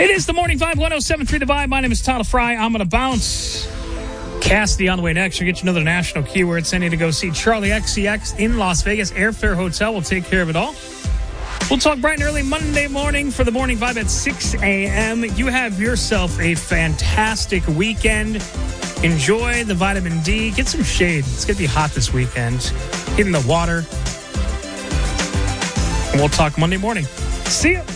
It is the Morning Vibe, 107.3 The Vibe. My name is Tyler Fry. I'm going to bounce. Cassidy on the way next. You'll get you another national keyword. Send you to go see Charlie XCX in Las Vegas. Airfare Hotel will take care of it all. We'll talk bright and early Monday morning for the Morning Vibe at 6 a.m. You have yourself a fantastic weekend. Enjoy the vitamin D. Get some shade. It's going to be hot this weekend. Get in the water. And we'll talk Monday morning. See ya.